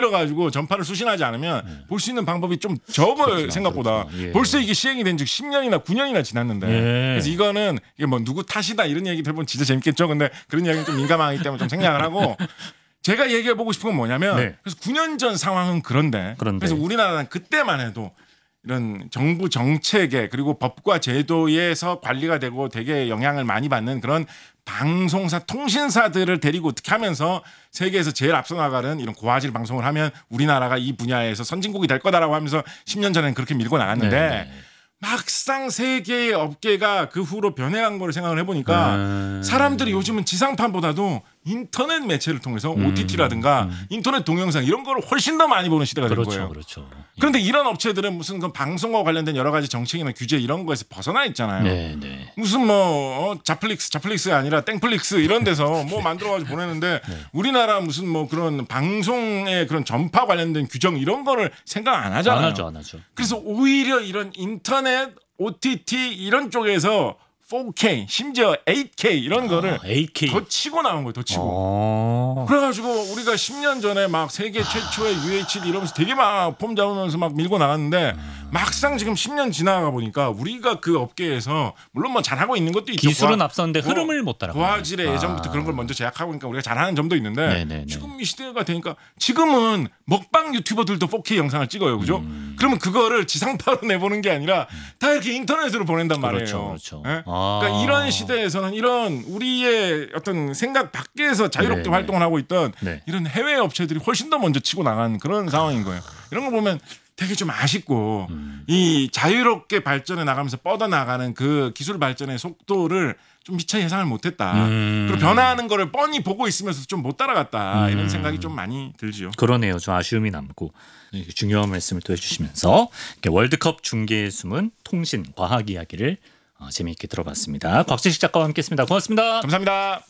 들어가지고 전파를 수신하지 않으면 볼 수 있는 방법이 좀 적어요. 그렇구나, 생각보다. 그렇구나. 예. 벌써 이게 시행이 된 지 10년이나 9년이나 지났는데 그래서 이거는 이게 뭐 누구 탓이다 이런 얘기 들으면 진짜 재밌겠죠. 근데 그런 이야기는 좀 민감하기 때문에 좀 생략을 하고 제가 얘기해보고 싶은 건 뭐냐면 그래서 9년 전 상황은 그런데 그래서 우리나라는 그때만 해도 이런 정부 정책에 그리고 법과 제도에서 관리가 되고 되게 영향을 많이 받는 그런 방송사 통신사들을 데리고 어떻게 하면서 세계에서 제일 앞서 나가는 이런 고화질 방송을 하면 우리나라가 이 분야에서 선진국이 될 거다라고 하면서 10년 전에는 그렇게 밀고 나갔는데 막상 세계의 업계가 그 후로 변해간 거를 생각을 해보니까 사람들이 요즘은 지상파보다도 인터넷 매체를 통해서 OTT라든가 인터넷 동영상 이런 거를 훨씬 더 많이 보는 시대가 된 거예요. 그렇죠. 그런데 이런 업체들은 무슨 그 방송과 관련된 여러 가지 정책이나 규제 이런 거에서 벗어나 있잖아요. 무슨 뭐 자플릭스가 아니라 땡플릭스 이런 데서 뭐 만들어가지고 보내는데 우리나라 무슨 뭐 그런 방송의 그런 전파 관련된 규정 이런 거를 생각 안 하잖아요. 안 하죠. 그래서 오히려 이런 인터넷 OTT 이런 쪽에서 4K 심지어 8K 이런 거를 8K. 더 치고 나온 거예요. 더 치고. 그래가지고 우리가 10년 전에 막 세계 최초의 UHD 이러면서 되게 막 폼 잡으면서 막 밀고 나갔는데 막상 지금 10년 지나가 보니까 우리가 그 업계에서 물론 뭐 잘하고 있는 것도 있죠. 기술은 앞섰는데 흐름을 못 따라가요. 고화질의 예전부터 그런 걸 먼저 제약하고 있으니까 우리가 잘하는 점도 있는데 지금 이 시대가 되니까 지금은 먹방 유튜버들도 4K 영상을 찍어요. 그죠? 그러면 그거를 지상파로 내보는 게 아니라 다 이렇게 인터넷으로 보낸단 말이에요. 그렇죠. 네? 그러니까 이런 시대에서는 이런 우리의 어떤 생각 밖에서 자유롭게 활동을 하고 있던 이런 해외 업체들이 훨씬 더 먼저 치고 나간 그런 상황인 거예요. 이런 거 보면 되게 좀 아쉽고 이 자유롭게 발전해 나가면서 뻗어나가는 그 기술 발전의 속도를 좀 미처 예상을 못했다. 그리고 변화하는 거를 뻔히 보고 있으면서 좀 못 따라갔다. 이런 생각이 좀 많이 들지요. 그러네요. 좀 아쉬움이 남고 중요한 말씀을 또 해주시면서 월드컵 중계의 숨은 통신 과학 이야기를 재미있게 들어봤습니다. 곽재식 작가와 함께했습니다. 고맙습니다. 감사합니다.